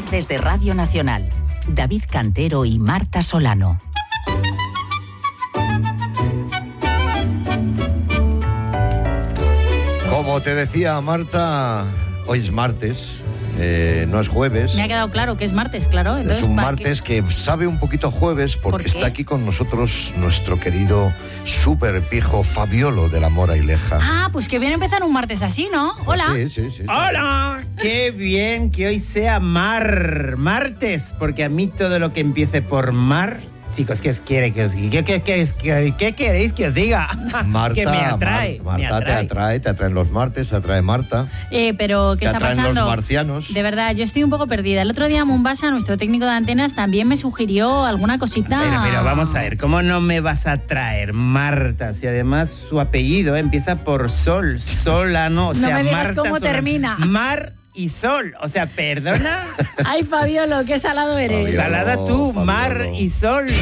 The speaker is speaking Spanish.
Desde Radio Nacional, David Cantero y Marta Solano. Como te decía, Marta, hoy es martes, no es jueves. Me ha quedado claro que es martes, claro. Entonces, es un martes que sabe un poquito jueves porque está aquí con nosotros nuestro querido súper pijo Fabiolo de la Mora y Leja. Ah, pues que bien empezar un martes así, ¿no? Hola. Sí. ¡Hola! ¡Qué bien que hoy sea martes! Porque a mí todo lo que empiece por mar... Chicos, ¿qué queréis que os diga? Marta, que me atrae. Marta te atraen los martes, te atrae Marta. Pero ¿qué está pasando? Te atraen los marcianos. De verdad, yo estoy un poco perdida. El otro día Mombasa, nuestro técnico de antenas, también me sugirió alguna cosita. Pero vamos a ver, ¿cómo no me vas a traer Marta? Si además su apellido empieza por Sol, Solano, o sea, no me digas Marta cómo Solano. termina. Mar y sol, o sea, perdona. Ay, Fabiolo, qué salado eres. Salada tú, Fabiolo. mar y sol.